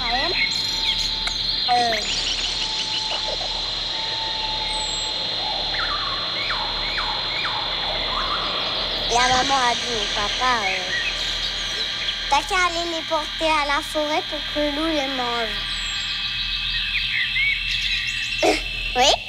Raphaël. La maman a dit au papa, t'as qu'à aller les porter à la forêt pour que le loup les mange. Oui.